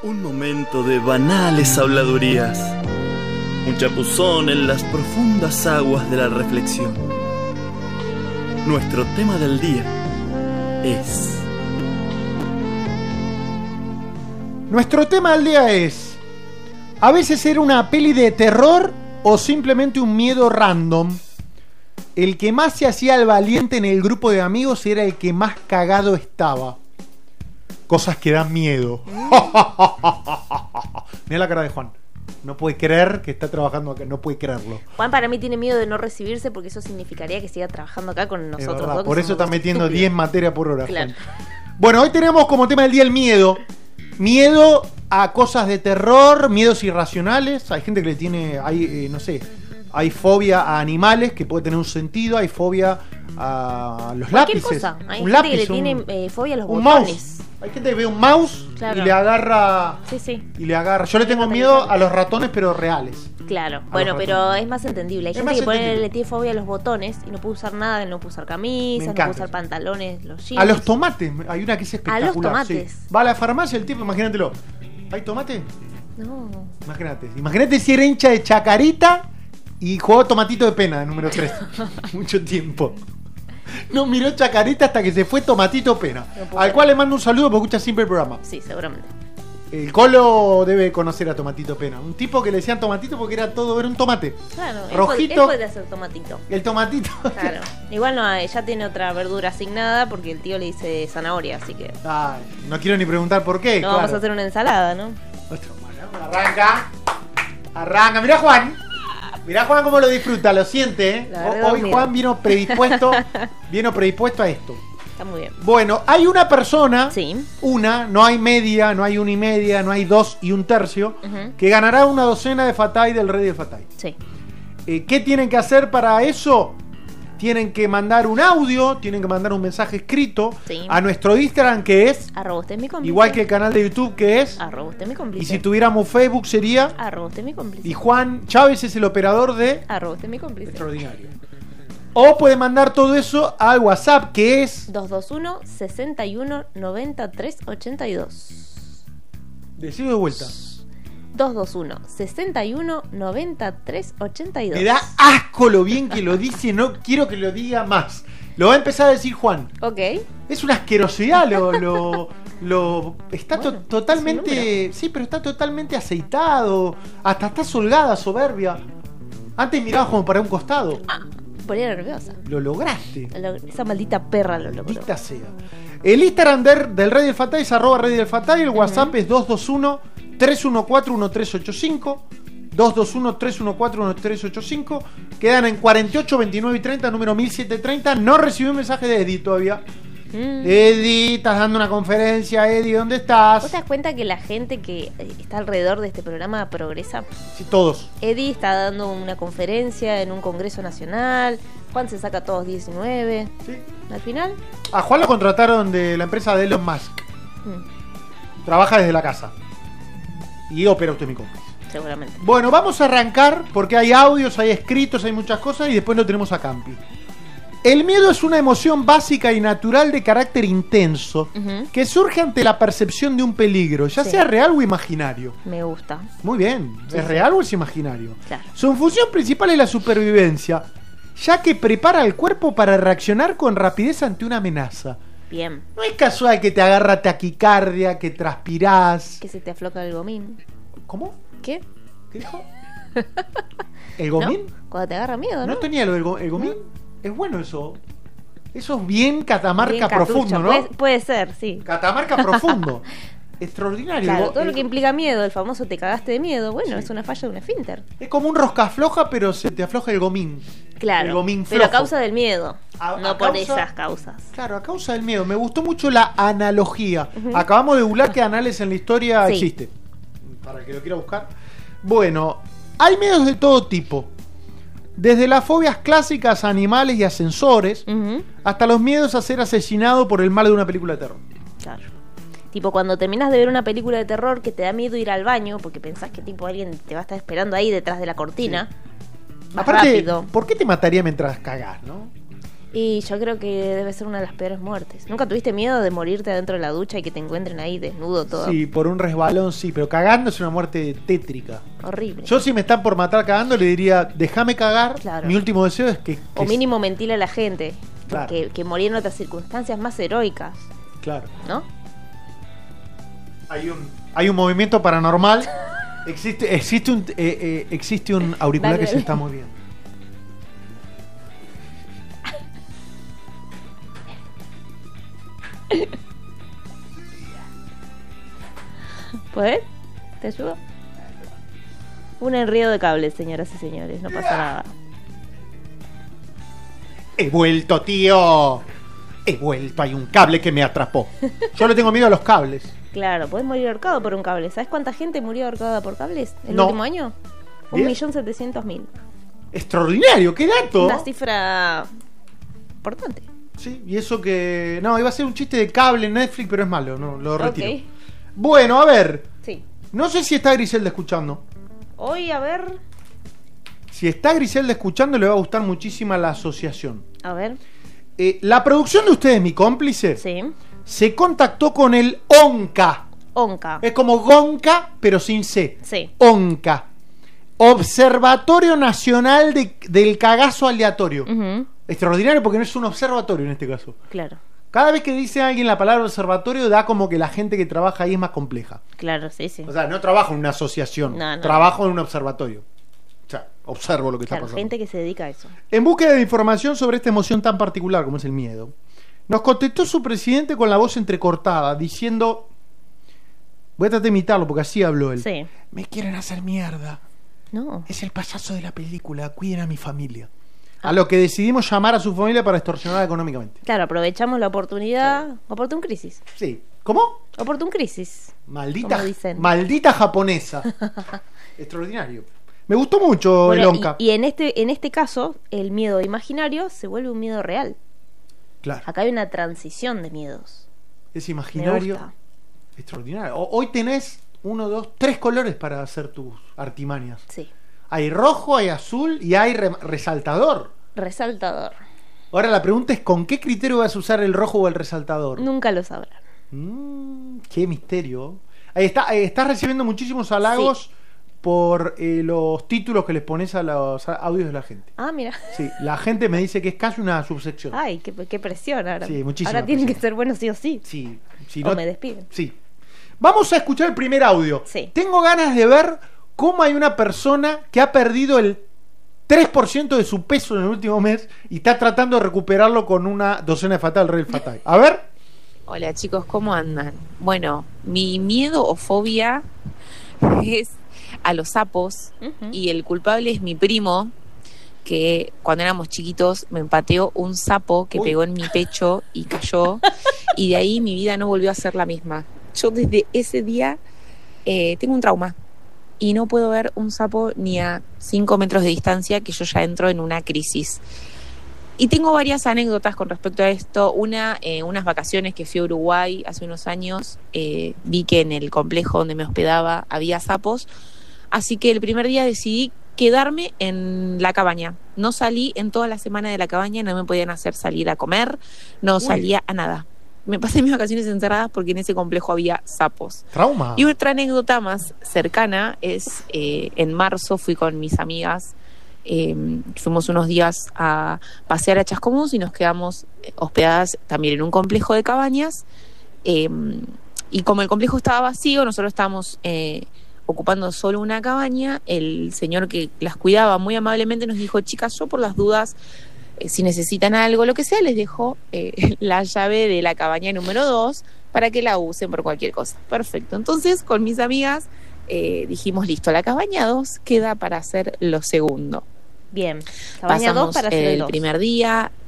Un momento de banales habladurías, un chapuzón en las profundas aguas de la reflexión. Nuestro tema del día es... Nuestro tema del día es... A veces era una peli de terror o simplemente un miedo random. El que más se hacía el valiente en el grupo de amigos era el que más cagado estaba. Cosas que dan miedo. Mira la cara de Juan. No puede creer que está trabajando acá. No puede creerlo. Juan para mí tiene miedo de no recibirse porque eso significaría que siga trabajando acá con nosotros dos. Por eso está metiendo estúpidos. 10 materias por hora. Claro. Juan. Bueno, hoy tenemos como tema del día el miedo. Miedo a cosas de terror, miedos irracionales. Hay gente que le tiene, no sé, hay fobia a animales que puede tener un sentido. Hay fobia a los Cualquier lápices. cosa. Hay un gente lápiz, que le tiene fobia a los un botones. mouse. Hay gente que ve un mouse, claro, y le agarra. Sí. Y le agarra. Yo le tengo miedo a los ratones, pero reales. Claro, bueno, pero es más entendible. Hay gente que le tiene fobia a los botones y no puede usar nada, no puede usar camisas, no puede usar pantalones, los jeans. A los tomates, hay una que es espectacular. A los tomates. Sí. Va a la farmacia el tipo, imagínatelo. ¿Hay tomate? No. Imagínate si era hincha de Chacarita y jugó Tomatito de Pena, de número 3. Mucho tiempo. No miró Chacarita hasta que se fue Tomatito Pena. Al cual le mando un saludo porque escucha siempre el programa. Sí, seguramente. El Colo debe conocer a Tomatito Pena. Un tipo que le decían Tomatito porque era un tomate. Claro, rojito. Él puede hacer tomatito. El tomatito. Claro. Igual ya tiene otra verdura asignada porque el tío le dice zanahoria, así que... Ay, no quiero ni preguntar por qué. No, claro. Vamos a hacer una ensalada, ¿no? Arranca. Mirá Juan cómo lo disfruta, lo siente, ¿eh? Hoy Juan vino predispuesto a esto. Está muy bien. Bueno, hay una persona, sí. No hay media, no hay una y media, no hay 2 1/3, que ganará una docena de Fatay del Rey del Fatay. Sí. ¿Qué tienen que hacer para eso? Tienen que mandar un audio, tienen que mandar un mensaje escrito a nuestro Instagram, que es @usted-mi-cómplice. Igual que el canal de YouTube, que es @usted-mi-cómplice. Y si tuviéramos Facebook sería @usted-mi-cómplice. Y Juan Chávez es el operador de @usted-mi-cómplice. Extraordinario. O puede mandar todo eso al WhatsApp, que es 221 61 93 82. Decido de vuelta. 221 61 93 82. Me da asco lo bien que lo dice, no quiero que lo diga más. Lo va a empezar a decir Juan. Ok. Es una asquerosidad está totalmente, sí, pero está totalmente aceitado, hasta está solgada, soberbia. Antes mirabas como para un costado. Ponía nerviosa. Lo lograste. Esa maldita perra lo logró. Maldita sea. El Instagram del Rey del Fatay es @Rey del Fatay. El WhatsApp es 221-314-1385. 221-314-1385. Quedan en 48, 29 y 30, número 1730. No recibí un mensaje de Eddie todavía. Eddie, estás dando una conferencia. Eddie, ¿dónde estás? ¿Vos te das cuenta que la gente que está alrededor de este programa progresa? Sí, todos. Eddie está dando una conferencia en un congreso nacional. Juan se saca todos 19. Sí. Al final... A Juan lo contrataron de la empresa de Elon Musk. Trabaja desde la casa. Y opera usted mi cómplice. Seguramente. Bueno, vamos a arrancar porque hay audios, hay escritos, hay muchas cosas y después lo tenemos a Campi. El miedo es una emoción básica y natural de carácter intenso que surge ante la percepción de un peligro, ya sea real o imaginario. Me gusta. Muy bien. ¿Es real o es imaginario? Claro. Su función principal es la supervivencia, ya que prepara al cuerpo para reaccionar con rapidez ante una amenaza. Bien. No es casual que te agarra taquicardia, que transpirás. Que se te afloca el gomín. ¿Cómo? ¿Qué? ¿Qué dijo? ¿El gomín? ¿No? Cuando te agarra miedo, ¿no? ¿No tenía lo del gomín? ¿No? Es bueno eso. Eso es bien Catamarca bien profundo, ¿no? Puede ser, sí. Catamarca profundo. Extraordinario. Claro, todo lo que implica miedo, el famoso te cagaste de miedo, bueno, es una falla de un esfínter. Es como un rosca floja, pero se te afloja el gomín. Claro, el gomín pero a causa del miedo, no por esas causas. Claro, a causa del miedo. Me gustó mucho la analogía. Acabamos de burlar que anales en la historia existe. Para el que lo quiera buscar. Bueno, hay miedos de todo tipo. Desde las fobias clásicas a animales y ascensores, hasta los miedos a ser asesinado por el mal de una película de terror. Claro. Tipo cuando terminas de ver una película de terror que te da miedo ir al baño porque pensás que tipo alguien te va a estar esperando ahí detrás de la cortina. Vas Aparte, rápido. ¿por qué te mataría mientras cagás, no? Y yo creo que debe ser una de las peores muertes. ¿Nunca tuviste miedo de morirte adentro de la ducha y que te encuentren ahí desnudo todo? Sí, por un resbalón sí, pero cagando es una muerte tétrica. Horrible. Yo si me están por matar cagando le diría, déjame cagar, claro. Mi último deseo es que o mínimo mentira a la gente, claro. que morir en otras circunstancias más heroicas. Claro. ¿No? Hay un movimiento paranormal. Existe un auricular que se está moviendo. ¿Puedes? ¿Te ayudo? Un enredo de cables, señoras y señores. No pasa nada. He vuelto, tío. He vuelto. Hay un cable que me atrapó. Yo le tengo miedo a los cables. Claro, podés morir ahorcado por un cable. ¿Sabes cuánta gente murió ahorcada por cables el último año? 1.700.000. Extraordinario, qué dato. Una cifra importante. Sí, y eso que... No, iba a ser un chiste de cable en Netflix, pero es malo, no, lo retiro. Bueno, a ver. Sí. No sé si está Griselda escuchando. Hoy, a ver. Si está Griselda escuchando, le va a gustar muchísimo la asociación. A ver. La producción de ustedes, mi cómplice, sí, se contactó con el ONCA. ONCA. Es como Gonca, pero sin C. Sí. ONCA. Observatorio Nacional del Cagazo Aleatorio. Extraordinario porque no es un observatorio en este caso. Claro. Cada vez que dice alguien la palabra observatorio, da como que la gente que trabaja ahí es más compleja. Claro, sí, sí. O sea, no trabajo en una asociación, trabajo en un observatorio. O sea, observo lo que está pasando. Gente que se dedica a eso. En búsqueda de información sobre esta emoción tan particular como es el miedo, nos contestó su presidente con la voz entrecortada, diciendo... Voy a tratar de imitarlo porque así habló él. Sí. Me quieren hacer mierda. No. Es el payaso de la película, cuiden a mi familia. A lo que decidimos llamar a su familia para extorsionarla económicamente. Claro, aprovechamos la oportunidad. Oportun crisis. Sí. ¿Cómo? Oportun crisis. Maldita japonesa. Extraordinario. Me gustó mucho el ONCA. Y en este caso, el miedo imaginario se vuelve un miedo real. Claro. Acá hay una transición de miedos. Es imaginario. Extraordinario. Hoy tenés 1, 2, 3 colores para hacer tus artimañas. Sí. Hay rojo, hay azul y hay resaltador. Resaltador. Ahora la pregunta es, ¿con qué criterio vas a usar el rojo o el resaltador? Nunca lo sabrán. Qué misterio. Ahí está, estás recibiendo muchísimos halagos por los títulos que les pones a los audios de la gente. Ah, mira. Sí, la gente me dice que es casi una subsección. Ay, qué presión ahora. Sí, muchísimo. Ahora tienen que ser buenos sí o sí. Sí. Si no, me despiden. Sí. Vamos a escuchar el primer audio. Sí. Tengo ganas de ver cómo hay una persona que ha perdido el 3% de su peso en el último mes y está tratando de recuperarlo con una docena de Fatal, Real Fatal. A ver. Hola chicos, ¿cómo andan? Bueno, mi miedo o fobia es a los sapos y el culpable es mi primo, que cuando éramos chiquitos me pateó un sapo que pegó en mi pecho y cayó y de ahí mi vida no volvió a ser la misma. Yo desde ese día tengo un trauma y no puedo ver un sapo ni a 5 metros de distancia, que yo ya entro en una crisis. Y tengo varias anécdotas con respecto a esto. Unas vacaciones que fui a Uruguay hace unos años, vi que en el complejo donde me hospedaba había sapos, así que el primer día decidí quedarme en la cabaña. No salí en toda la semana de la cabaña, no me podían hacer salir a comer, no salía a nada. Me pasé mis vacaciones encerradas porque en ese complejo había sapos. Trauma. Y otra anécdota más cercana es, en marzo fui con mis amigas, fuimos unos días a pasear a Chascomús y nos quedamos hospedadas también en un complejo de cabañas, y como el complejo estaba vacío, nosotros estábamos ocupando solo una cabaña. El señor que las cuidaba muy amablemente nos dijo: chicas, yo por las dudas, si necesitan algo, lo que sea, les dejo la llave de la cabaña número 2 para que la usen por cualquier cosa. Perfecto. Entonces, con mis amigas dijimos, listo, la cabaña 2 queda para hacer lo segundo. Bien. Cabaña 2 para hacer el primer día,